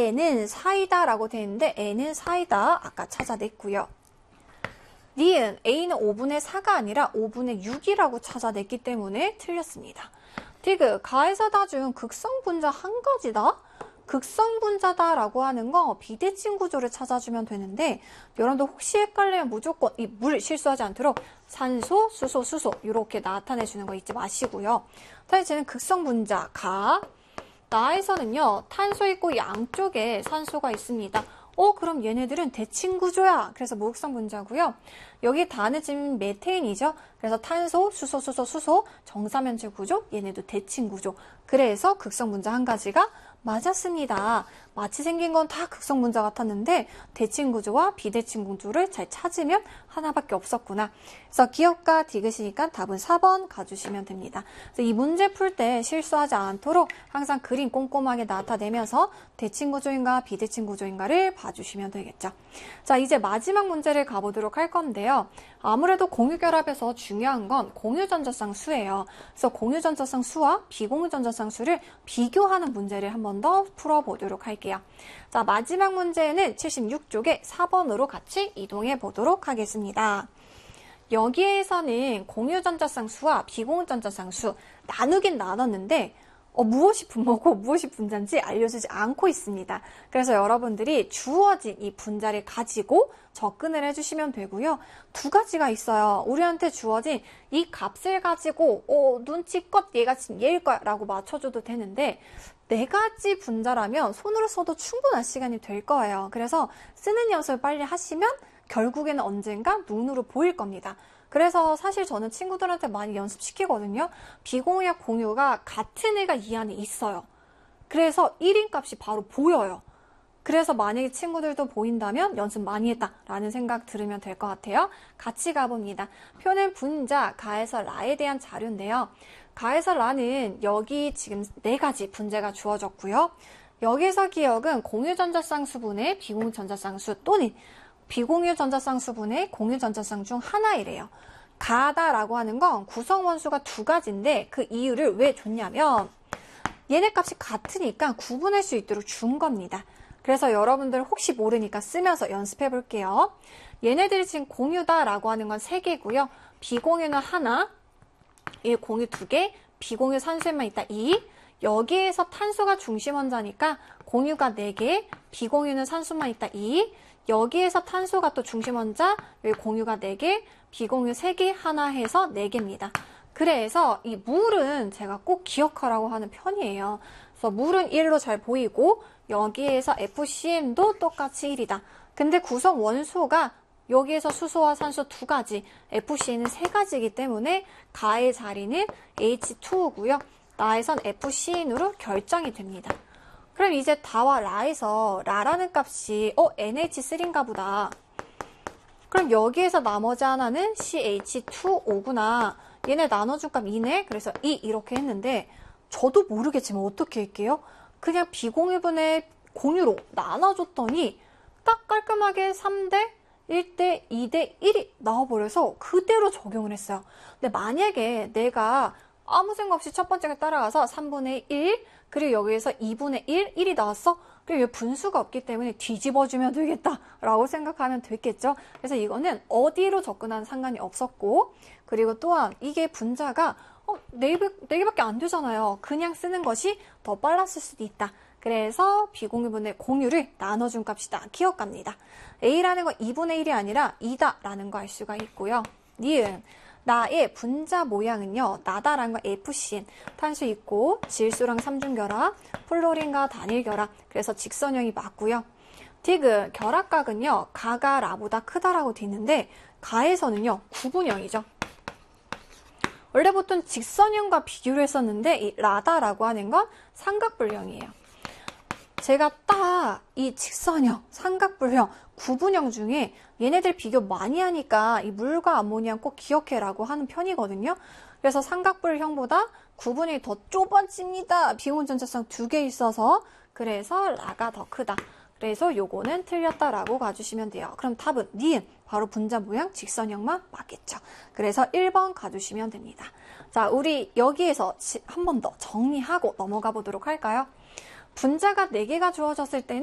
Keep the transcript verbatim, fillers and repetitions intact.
애는 사이다 라고 되어 있는데 애는 사이다 아까 찾아냈고요. 니은 A는 오분의 사가 아니라 오분의 육이라고 찾아냈기 때문에 틀렸습니다. 디귿 가에서 다 중 극성분자 한 가지다? 극성분자다 라고 하는 거 비대칭 구조를 찾아주면 되는데 여러분들 혹시 헷갈리면 무조건 이 물 실수하지 않도록 산소, 수소, 수소 이렇게 나타내주는 거 잊지 마시고요. 사실 쟤는 극성분자 가 나에서는요 탄소 있고 양쪽에 산소가 있습니다. 어 그럼 얘네들은 대칭 구조야. 그래서 무극성 분자고요. 여기 다는 지금 메테인이죠. 그래서 탄소, 수소, 수소, 수소 정사면체 구조 얘네도 대칭 구조. 그래서 극성 분자 한 가지가 맞았습니다. 마치 생긴 건 다 극성 분자 같았는데 대칭 구조와 비대칭 구조를 잘 찾으면 하나밖에 없었구나. 그래서 기억과 디귿이니까 답은 사 번 가주시면 됩니다. 그래서 이 문제 풀 때 실수하지 않도록 항상 그림 꼼꼼하게 나타내면서 대칭 구조인가 비대칭 구조인가를 봐주시면 되겠죠. 자, 이제 마지막 문제를 가보도록 할 건데요. 아무래도 공유결합에서 중요한 건 공유전자쌍 수예요. 그래서 공유전자쌍 수와 비공유전자쌍 수를 비교하는 문제를 한 번 더 풀어보도록 할게요. 자, 마지막 문제는 칠십육 쪽에 사 번으로 같이 이동해 보도록 하겠습니다. 여기에서는 공유전자쌍 수와 비공유전자쌍 수 나누긴 나눴는데 어, 무엇이 분모고 무엇이 분자인지 알려주지 않고 있습니다. 그래서 여러분들이 주어진 이 분자를 가지고 접근을 해주시면 되고요. 두 가지가 있어요. 우리한테 주어진 이 값을 가지고 어, 눈치껏 얘가 지금 얘일 거야 라고 맞춰줘도 되는데 네 가지 분자라면 손으로 써도 충분한 시간이 될 거예요. 그래서 쓰는 연습을 빨리 하시면 결국에는 언젠가 눈으로 보일 겁니다. 그래서 사실 저는 친구들한테 많이 연습시키거든요. 비공유와 공유가 같은 애가 이 안에 있어요. 그래서 일인 값이 바로 보여요. 그래서 만약에 친구들도 보인다면 연습 많이 했다라는 생각 들으면 될 것 같아요. 같이 가봅니다. 표는 분자, 가에서 라에 대한 자료인데요. 가에서 라는 여기 지금 네 가지 분자가 주어졌고요. 여기서 기억은 공유전자쌍수분의 비공유전자쌍수 또는 비공유전자쌍수분의 공유전자쌍 중 하나이래요. 가다라고 하는 건 구성원수가 두 가지인데 그 이유를 왜 줬냐면 얘네 값이 같으니까 구분할 수 있도록 준 겁니다. 그래서 여러분들 혹시 모르니까 쓰면서 연습해 볼게요. 얘네들이 지금 공유다라고 하는 건 세 개고요. 비공유는 하나, 이 공유 두 개, 비공유 산소에만 있다 이. 여기에서 탄소가 중심 원자니까 공유가 네 개, 비공유는 산소만 있다 이. 여기에서 탄소가 또 중심 원자, 여기 공유가 네 개, 비공유 세 개, 하나 해서 네 개입니다. 그래서 이 물은 제가 꼭 기억하라고 하는 편이에요. 그래서 물은 일로 잘 보이고 여기에서 에프씨엠도 똑같이 일이다. 근데 구성 원소가 여기에서 수소와 산소 두 가지, 에프씨엔은 세 가지이기 때문에 가의 자리는 에이치 투고요. 나에선 에프씨엔으로 결정이 됩니다. 그럼 이제 다와 라에서 라라는 값이 어 엔에이치 쓰리인가 보다. 그럼 여기에서 나머지 하나는 씨에이치 투오구나. 얘네 나눠준 값 이네. 그래서 이 이렇게 했는데 저도 모르겠지만 어떻게 할게요? 그냥 비공유분의 공유로 나눠줬더니 딱 깔끔하게 삼 대 일 대 이 대 일이 나와버려서 그대로 적용을 했어요. 근데 만약에 내가 아무 생각 없이 첫 번째가 따라가서 삼분의 일, 그리고 여기에서 이분의 일, 일이 나왔어? 그럼 여기 분수가 없기 때문에 뒤집어주면 되겠다라고 생각하면 되겠죠. 그래서 이거는 어디로 접근하는 상관이 없었고, 그리고 또한 이게 분자가 어, 네 개, 네 개밖에 안 되잖아요. 그냥 쓰는 것이 더 빨랐을 수도 있다. 그래서 비공유분의 공유를 나눠준 값이다. 기억합니다. A라는 건 이분의 일이 아니라 이다라는 거 알 수가 있고요. 니은 나의 분자 모양은요. 나다라는 건 에프씨엔, 탄소 있고 질소랑 삼중결합, 플로린과 단일결합, 그래서 직선형이 맞고요. 디귿 결합각은요. 가가 라보다 크다라고 돼 있는데 가에서는요. 구분형이죠. 원래 보통 직선형과 비교를 했었는데 이 라다라고 하는 건 삼각불형이에요. 제가 딱 이 직선형, 삼각불형, 구분형 중에 얘네들 비교 많이 하니까 이 물과 암모니아 꼭 기억해라고 하는 편이거든요. 그래서 삼각불형보다 구분이 더 좁아집니다. 비공유전자쌍 두 개 있어서. 그래서 라가 더 크다. 그래서 요거는 틀렸다라고 가주시면 돼요. 그럼 답은 니은, 바로 분자 모양 직선형만 맞겠죠. 그래서 일 번 가주시면 됩니다. 자, 우리 여기에서 한 번 더 정리하고 넘어가 보도록 할까요? 분자가 네 개가 주어졌을 때는